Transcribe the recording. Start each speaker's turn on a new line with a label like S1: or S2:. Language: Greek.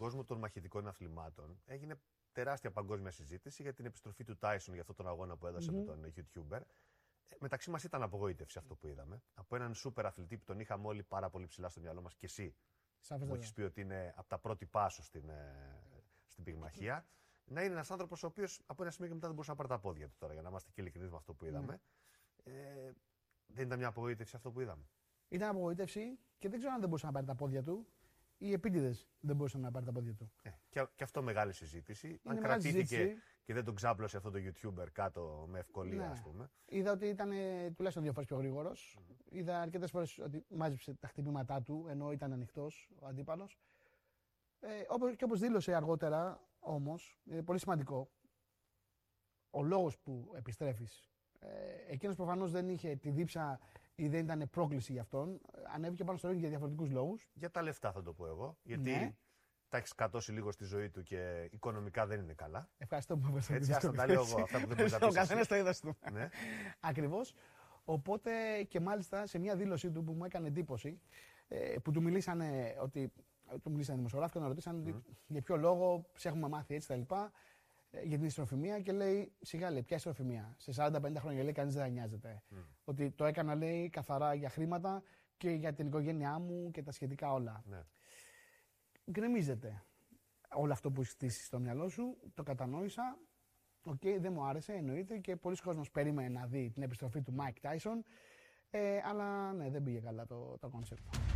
S1: κόσμο των μαχητικών αθλημάτων έγινε τεράστια παγκόσμια συζήτηση για την επιστροφή του Tyson για αυτόν τον αγώνα που έδωσε με τον YouTuber. Μεταξύ μας ήταν απογοήτευση αυτό που είδαμε. Από έναν σούπερ αθλητή που τον είχαμε όλοι πάρα πολύ ψηλά στο μυαλό μας, και εσύ μου έχεις πει ότι είναι από τα πρώτη σου στην πυγμαχία. Να είναι ένας άνθρωπος ο οποίος από ένα σημείο και μετά δεν μπορούσε να πάρει τα πόδια του τώρα, για να είμαστε και ειλικρινείς με αυτό που είδαμε. Δεν ήταν μια απογοήτευση αυτό που είδαμε?
S2: Ήταν απογοήτευση και δεν ξέρω αν δεν μπορούσε να πάρει τα πόδια του. Οι επίτηδες δεν μπορούσαν να πάρει τα πόδια του.
S1: Και αυτό μεγάλη συζήτηση. Αν κρατήθηκε και δεν τον ξάπλωσε αυτό το YouTuber κάτω με ευκολία, ας πούμε.
S2: Είδα ότι ήταν τουλάχιστον 2 φορές πιο γρήγορος. Είδα αρκετές φορές ότι μάζεψε τα χτυπήματά του, ενώ ήταν ανοιχτός ο αντίπαλος. Και όπως δήλωσε αργότερα, όμως, είναι πολύ σημαντικό, ο λόγος που επιστρέφεις. Εκείνος προφανώς δεν είχε τη δίψα ή δεν ήταν πρόκληση για αυτόν. Ανέβηκε πάνω στο ring για διαφορετικούς λόγους.
S1: Για τα λεφτά θα το πω εγώ. Γιατί τα έχει σκατώσει λίγο στη ζωή του και οικονομικά δεν είναι καλά.
S2: Ευχαριστώ που με
S1: έτσι. Έτσι, άστα τα λέω εγώ. Αυτά που δεν μπορεί να πει.
S2: Ο καθένας το είδος του. Ακριβώς. Οπότε και μάλιστα σε μια δήλωσή του που μου έκανε εντύπωση, που του μιλήσανε δημοσιογράφοι και να ρωτήσαν για ποιο λόγο έχουμε μάθει έτσι τα λοιπά. Για την ιστροφημία και λέει, σιγά λέει, ποια ιστροφημία? Σε 40-50 χρόνια λέει κανείς δεν νοιάζεται. Ότι το έκανα λέει καθαρά για χρήματα και για την οικογένειά μου και τα σχετικά όλα. Ναι. Γκρεμίζεται όλο αυτό που έχει στήσει στο μυαλό σου, το κατανόησα. Δεν μου άρεσε, εννοείται, και πολλοί κόσμος περίμενε να δει την επιστροφή του Mike Tyson. Αλλά ναι, δεν πήγε καλά το κόνσεπτ.